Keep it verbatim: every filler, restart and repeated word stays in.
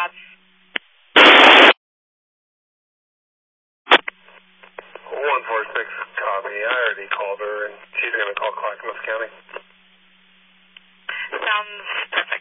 job. one four six, copy. I already called her, and she's going to call Clackamas County. Sounds perfect.